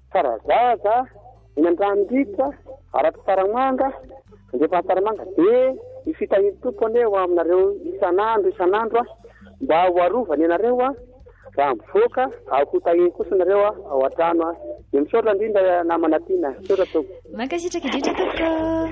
Sarazaza, eny Andranodritra, Aratsarangmanga, Andriampahasaramanga dia ny fitahiry tompony eo aminareo isan'andro mba ho arovany ianareo raha mivoaka ho tahiry kosa nareo ao an-trano. Dia misaotra indrindra namana tiana. Misaotra tompoko. Mankasitraka indrindra tompoko.